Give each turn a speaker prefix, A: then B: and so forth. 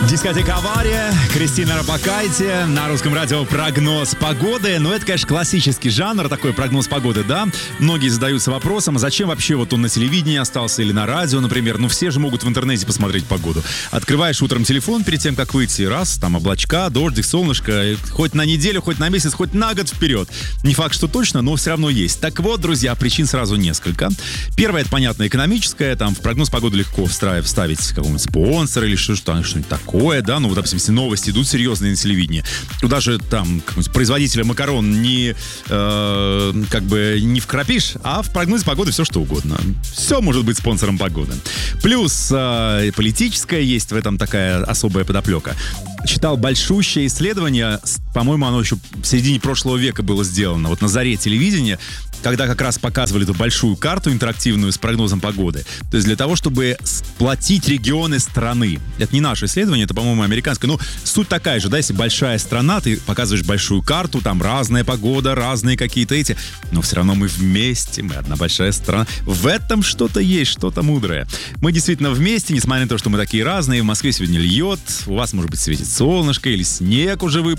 A: Дискотека «Авария», Кристина Рапакайте, на русском радио прогноз погоды. Ну, это, конечно, классический жанр, такой прогноз погоды, да? Многие задаются вопросом, а зачем вообще вот он на телевидении остался или на радио, например? Ну, все же могут в интернете посмотреть погоду. Открываешь утром телефон перед тем, как выйти, раз, там облачка, дождик, солнышко, хоть на неделю, хоть на месяц, хоть на год вперед. Не факт, что точно, но все равно есть. Так вот, друзья, причин сразу несколько. Первое, это, понятно, экономическое, там в прогноз погоды легко вставить какого-нибудь спонсора или что-нибудь такое. Да, ну, вот, допустим, если новости идут серьезные на телевидении, туда же там производителя макарон не вкрапишь, а в прогнозе погоды все что угодно. Все может быть спонсором погоды. Плюс политическая есть в этом такая особая подоплека. Читал большущее исследование, по-моему, оно еще в середине прошлого века было сделано, вот на заре телевидения, когда как раз показывали эту большую карту интерактивную с прогнозом погоды. То есть для того, чтобы сплотить регионы страны. Это не наше исследование, это, по-моему, американское. Ну, суть такая же, да, если большая страна, ты показываешь большую карту, там разная погода, разные какие-то эти, но все равно мы вместе, мы одна большая страна. В этом что-то есть, что-то мудрое. Мы действительно вместе, несмотря на то, что мы такие разные. В Москве сегодня льет, у вас, может быть, светит солнышко или снег уже выпал.